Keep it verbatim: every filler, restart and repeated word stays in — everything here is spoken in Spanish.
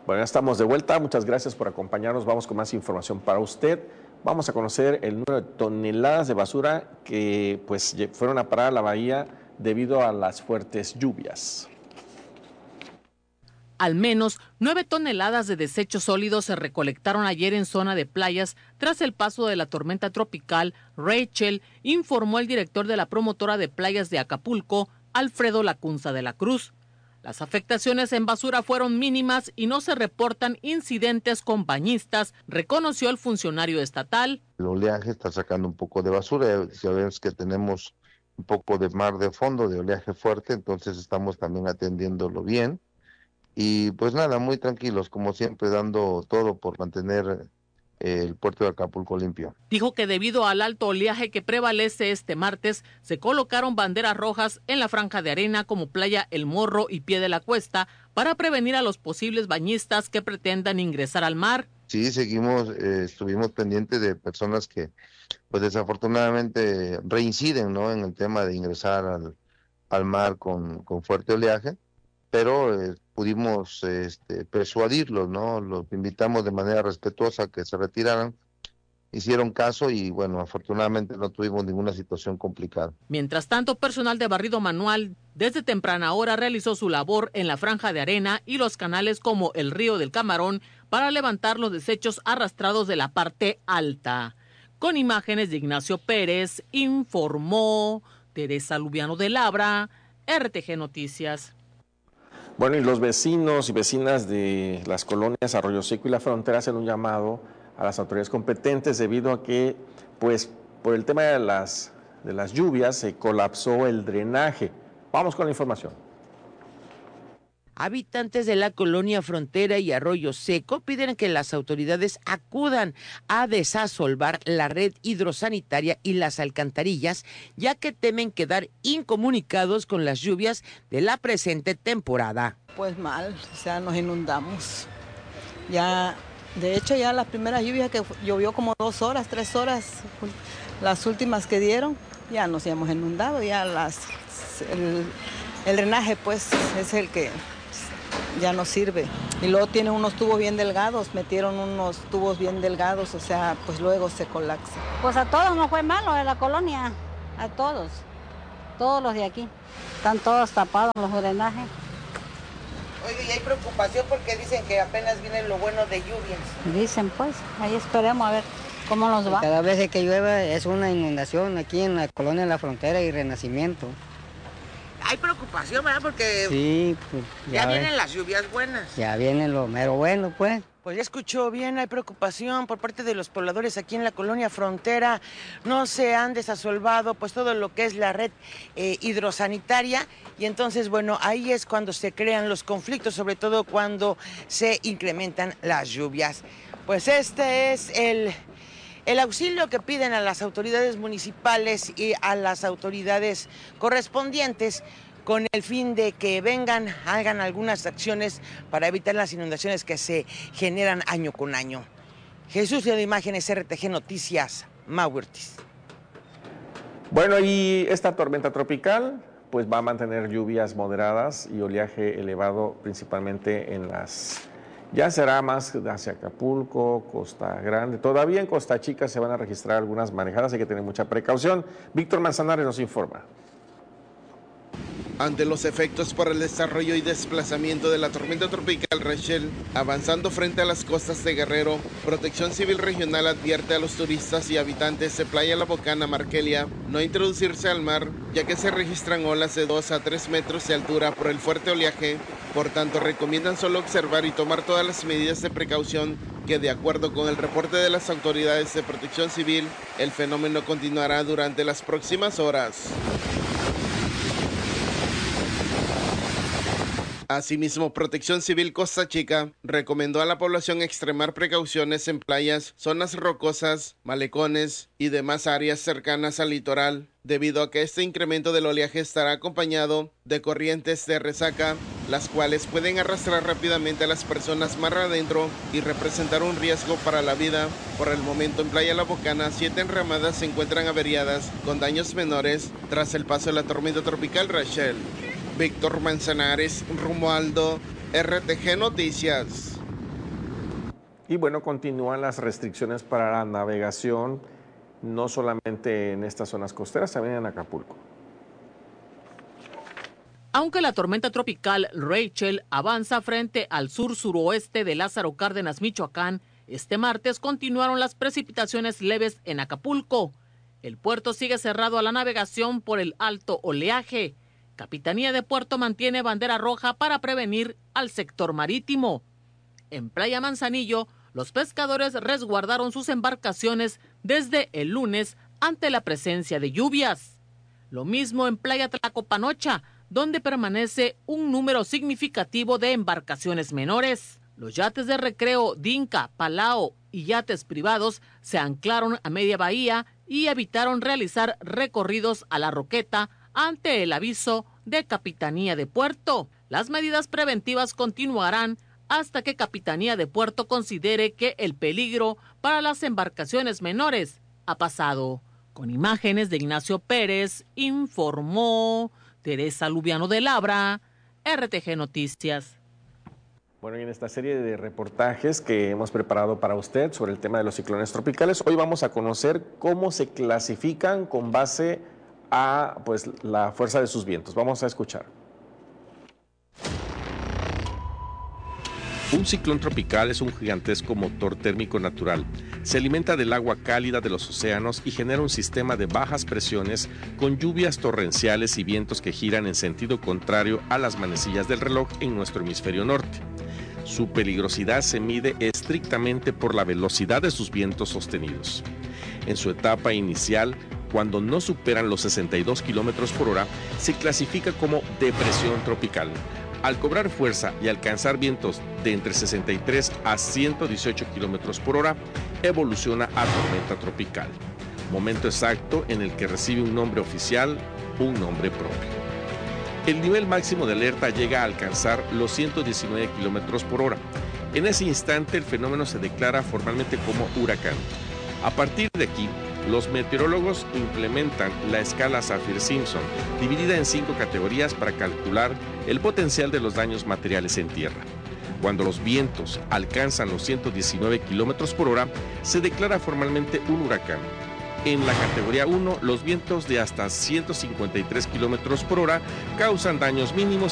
Bueno, ya estamos de vuelta. Muchas gracias por acompañarnos. Vamos con más información para usted. Vamos a conocer el número de toneladas de basura que pues fueron a parar a la bahía debido a las fuertes lluvias. Al menos nueve toneladas de desechos sólidos se recolectaron ayer en zona de playas tras el paso de la tormenta tropical Rachel, informó el director de la promotora de playas de Acapulco, Alfredo Lacunza de la Cruz. Las afectaciones en basura fueron mínimas y no se reportan incidentes con bañistas, reconoció el funcionario estatal. El oleaje está sacando un poco de basura, ya vemos que tenemos un poco de mar de fondo, de oleaje fuerte, entonces estamos también atendiéndolo bien. Y pues nada, muy tranquilos, como siempre, dando todo por mantener el puerto de Acapulco limpio. Dijo que debido al alto oleaje que prevalece este martes, se colocaron banderas rojas en la franja de arena como Playa El Morro y Pie de la Cuesta para prevenir a los posibles bañistas que pretendan ingresar al mar. Sí, seguimos, eh, estuvimos pendientes de personas que pues desafortunadamente reinciden, ¿no?, en el tema de ingresar al, al mar con, con fuerte oleaje, pero eh, pudimos este, persuadirlos, ¿no? Los invitamos de manera respetuosa a que se retiraran, hicieron caso y bueno, afortunadamente no tuvimos ninguna situación complicada. Mientras tanto, personal de barrido manual desde temprana hora realizó su labor en la franja de arena y los canales como el Río del Camarón para levantar los desechos arrastrados de la parte alta. Con imágenes de Ignacio Pérez, informó Teresa Lubiano de Labra, R T G Noticias. Bueno, y los vecinos y vecinas de las colonias Arroyo Seco y La Frontera hacen un llamado a las autoridades competentes debido a que, pues, por el tema de las, de las lluvias se colapsó el drenaje. Vamos con la información. Habitantes de la colonia Frontera y Arroyo Seco piden que las autoridades acudan a desasolvar la red hidrosanitaria y las alcantarillas, ya que temen quedar incomunicados con las lluvias de la presente temporada. Pues mal, o sea, nos inundamos. Ya, de hecho, ya las primeras lluvias que llovió como dos horas, tres horas, las últimas que dieron, ya nos hemos inundado, ya las, el, el drenaje pues es el que ya no sirve. Y luego tiene unos tubos bien delgados, metieron unos tubos bien delgados, o sea, pues luego se colapsa. Pues a todos nos fue malo de la colonia, a todos, todos los de aquí. Están todos tapados los drenajes. Oye, y hay preocupación porque dicen que apenas viene lo bueno de lluvias. Dicen pues, ahí esperemos a ver cómo nos va. Cada vez que llueve es una inundación aquí en la colonia La Frontera y Renacimiento. Hay preocupación, ¿verdad? Porque sí, pues, ya, ya vienen ves. las lluvias buenas. Ya viene lo mero bueno, pues. Pues ya escuchó bien, hay preocupación por parte de los pobladores aquí en la colonia Frontera. No se han desasolvado pues todo lo que es la red eh, hidrosanitaria y entonces, bueno, ahí es cuando se crean los conflictos, sobre todo cuando se incrementan las lluvias. Pues este es el... El auxilio que piden a las autoridades municipales y a las autoridades correspondientes con el fin de que vengan, hagan algunas acciones para evitar las inundaciones que se generan año con año. Jesús de Imágenes, R T G Noticias, Mau Ortiz. Bueno, y esta tormenta tropical pues va a mantener lluvias moderadas y oleaje elevado principalmente en las... Ya será más hacia Acapulco, Costa Grande. Todavía en Costa Chica se van a registrar algunas marejadas, hay que tener mucha precaución. Víctor Manzanares nos informa. Ante los efectos por el desarrollo y desplazamiento de la tormenta tropical Rachel, avanzando frente a las costas de Guerrero, Protección Civil Regional advierte a los turistas y habitantes de Playa La Bocana, Markelia, no introducirse al mar, ya que se registran olas de dos a tres metros de altura por el fuerte oleaje. Por tanto, recomiendan solo observar y tomar todas las medidas de precaución que, de acuerdo con el reporte de las autoridades de Protección Civil, el fenómeno continuará durante las próximas horas. Asimismo, Protección Civil Costa Chica recomendó a la población extremar precauciones en playas, zonas rocosas, malecones y demás áreas cercanas al litoral, debido a que este incremento del oleaje estará acompañado de corrientes de resaca, las cuales pueden arrastrar rápidamente a las personas mar adentro y representar un riesgo para la vida. Por el momento, en Playa La Bocana, siete enramadas se encuentran averiadas con daños menores tras el paso de la tormenta tropical Rachel. Víctor Manzanares, Romualdo, R T G Noticias. Y bueno, continúan las restricciones para la navegación, no solamente en estas zonas costeras, también en Acapulco. Aunque la tormenta tropical Rachel avanza frente al sur-suroeste de Lázaro Cárdenas, Michoacán, este martes continuaron las precipitaciones leves en Acapulco. El puerto sigue cerrado a la navegación por el alto oleaje. Capitanía de Puerto mantiene bandera roja para prevenir al sector marítimo. En Playa Manzanillo, los pescadores resguardaron sus embarcaciones desde el lunes ante la presencia de lluvias. Lo mismo en Playa Tlacopanocha, donde permanece un número significativo de embarcaciones menores. Los yates de recreo Dinka, Palau y yates privados se anclaron a media bahía y evitaron realizar recorridos a la Roqueta ante el aviso de Capitanía de Puerto. Las medidas preventivas continuarán hasta que Capitanía de Puerto considere que el peligro para las embarcaciones menores ha pasado. Con imágenes de Ignacio Pérez, informó Teresa Lubiano de Labra, R T G Noticias. Bueno, y en esta serie de reportajes que hemos preparado para usted sobre el tema de los ciclones tropicales, hoy vamos a conocer cómo se clasifican con base a pues, la fuerza de sus vientos. Vamos a escuchar. Un ciclón tropical es un gigantesco motor térmico natural. Se alimenta del agua cálida de los océanos y genera un sistema de bajas presiones con lluvias torrenciales y vientos que giran en sentido contrario a las manecillas del reloj en nuestro hemisferio norte. Su peligrosidad se mide estrictamente por la velocidad de sus vientos sostenidos. En su etapa inicial, cuando no superan los sesenta y dos kilómetros por hora, se clasifica como depresión tropical. Al cobrar fuerza y alcanzar vientos de entre sesenta y tres a ciento dieciocho kilómetros por hora, evoluciona a tormenta tropical. Momento exacto en el que recibe un nombre oficial, un nombre propio. El nivel máximo de alerta llega a alcanzar los ciento diecinueve kilómetros por hora. En ese instante, el fenómeno se declara formalmente como huracán. A partir de aquí, los meteorólogos implementan la escala Saffir-Simpson, dividida en cinco categorías para calcular el potencial de los daños materiales en tierra. Cuando los vientos alcanzan los ciento diecinueve kilómetros por hora, se declara formalmente un huracán. En la categoría uno, los vientos de hasta ciento cincuenta y tres kilómetros por hora causan daños mínimos